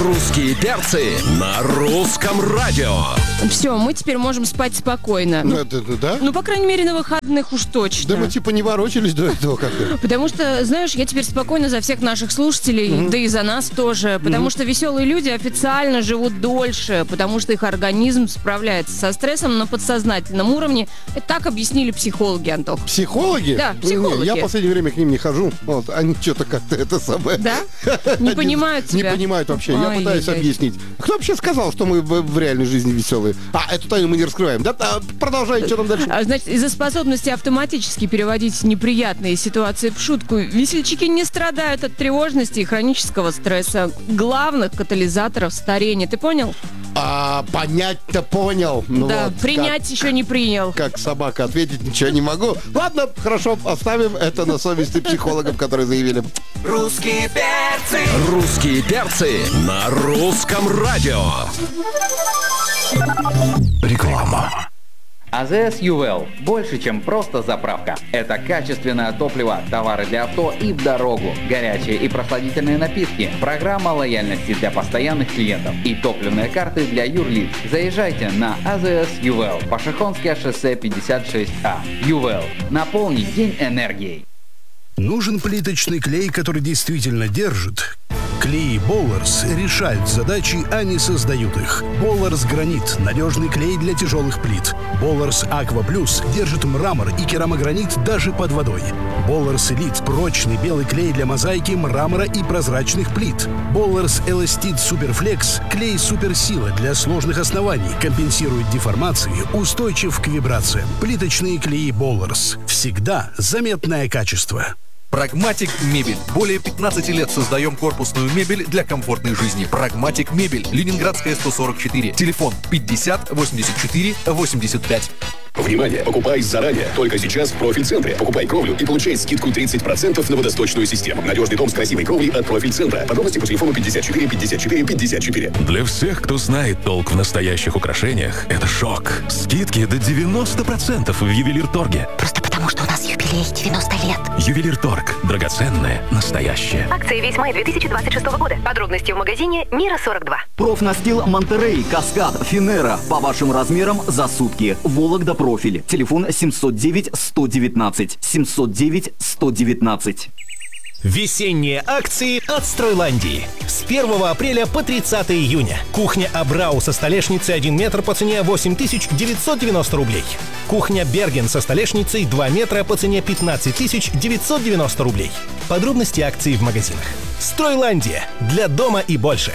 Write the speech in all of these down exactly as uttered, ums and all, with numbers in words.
Русские перцы на русском радио. Все, мы теперь можем спать спокойно. Ну, это, да? Ну, по крайней мере, на выходных уж точно. Да мы типа не ворочались до этого как-то. Потому что, знаешь, я теперь спокойна за всех наших слушателей, mm-hmm. да и за нас тоже. Потому mm-hmm. что веселые люди официально живут дольше, потому что их организм справляется со стрессом на подсознательном уровне. Это так объяснили психологи, Антох. Психологи? Да, психологи. Не, я в последнее время к ним не хожу. Вот, они что-то как-то это самое... Да? Не понимают тебя? Не понимают вообще. Я пытаюсь объяснить. Кто вообще сказал, что мы в реальной жизни веселые? А, эту тайну мы не раскрываем. Да, продолжай, что там дальше? А, значит, из-за способности автоматически переводить неприятные ситуации в шутку, весельчаки не страдают от тревожности и хронического стресса, главных катализаторов старения. Ты понял? А, понять-то понял. Ну да, вот, принять как, еще не принял. Как собака ответить ничего не могу. Ладно, хорошо, оставим это на совести психологов, которые заявили. Русские перцы. Русские перцы на русском радио. Реклама. АЗС Ювел – больше, чем просто заправка. Это качественное топливо, товары для авто и в дорогу, горячие и прохладительные напитки, программа лояльности для постоянных клиентов и топливные карты для юрлиц. Заезжайте на АЗС Ювел, Пашихонское шоссе пятьдесят шесть А. Ювел. Наполни день энергией. Нужен плиточный клей, который действительно держит. Клей Болларс решают задачи, а не создают их. Болларс Гранит – надежный клей для тяжелых плит. Болларс Аква Плюс держит мрамор и керамогранит даже под водой. Болларс Элит – прочный белый клей для мозаики, мрамора и прозрачных плит. Болларс Эластит Суперфлекс – клей суперсила для сложных оснований, компенсирует деформации, устойчив к вибрациям. Плиточные клеи Болларс. Всегда заметное качество. Прагматик Мебель. Более пятнадцати лет создаем корпусную мебель для комфортной жизни. Прагматик Мебель. Ленинградская, сто сорок четыре. Телефон пятьдесят восемьдесят четыре восемьдесят пять. Внимание! Покупай заранее. Только сейчас в Профиль-центре. Покупай кровлю и получай скидку тридцать процентов на водосточную систему. Надежный дом с красивой кровлей от Профиль-центра. Подробности по телефону пятьдесят четыре пятьдесят четыре пятьдесят четыре. Для всех, кто знает толк в настоящих украшениях, это шок. Скидки до девяносто процентов в Ювелирторге. Просто потому, что у нас юбилей девяносто лет. Ювелирторг. Драгоценное, настоящее. Акции весь май две тысячи двадцать шестого года. Подробности в магазине Мира сорок два. Профнастил Монтерей, Каскад, Финера. По вашим размерам за сутки. Вологда Профиль. Телефон семьсот девять сто девятнадцать. семьсот девять сто девятнадцать. Весенние акции от Стройландии. С первого апреля по тридцатое июня. Кухня Абрау со столешницей один метр по цене восемь тысяч девятьсот девяносто рублей. Кухня Берген со столешницей два метра по цене пятнадцать тысяч девятьсот девяносто рублей. Подробности акций в магазинах. Стройландия. Для дома и больше.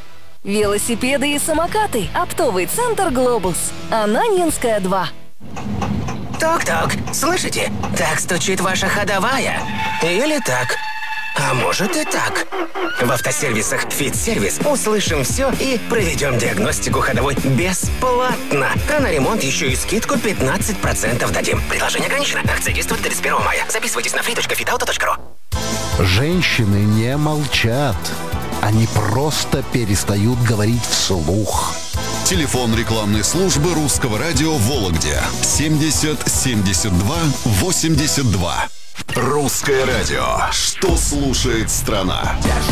Велосипеды и самокаты. Оптовый центр «Глобус». Ананьинская, два. Ток-ток, слышите? Так стучит ваша ходовая. Или так. А может и так. В автосервисах «Фит-сервис» услышим все и проведем диагностику ходовой бесплатно. А на ремонт еще и скидку пятнадцать процентов дадим. Предложение ограничено. Акция действует до тридцать первого мая. Записывайтесь на фри точка фитауто точка ру. Женщины не молчат. Они просто перестают говорить вслух. Телефон рекламной службы русского радио в Вологде семьдесят семьдесят два восемьдесят два. Русское радио. Что слушает страна?